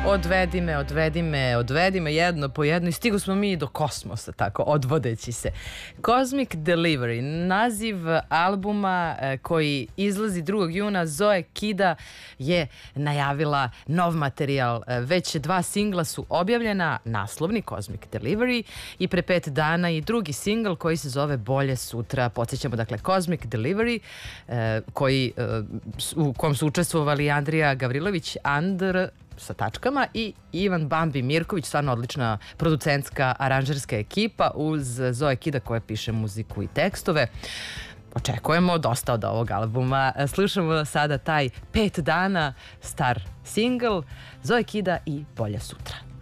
Odvedi me jedno po jedno i stigo smo mi do kosmosa, tako, odvodeći se. Cosmic Delivery, naziv albuma koji izlazi 2. juna. Zoe Kida je najavila nov materijal. Već 2 singla su objavljena, naslovni Cosmic Delivery i pre 5 dana i drugi singl koji se zove Bolje sutra. Podsjećamo, dakle, Cosmic Delivery, u kom su učestvovali Andrija Gavrilović, Andr sa tačkama i Ivan Bambi Mirković, stvarno odlična producentska aranžerska ekipa uz Zoe Kida koja piše muziku i tekstove. Očekujemo dosta od ovog albuma. Slušamo sada taj 5 dana star singl Zoe Kida i Bolje sutra.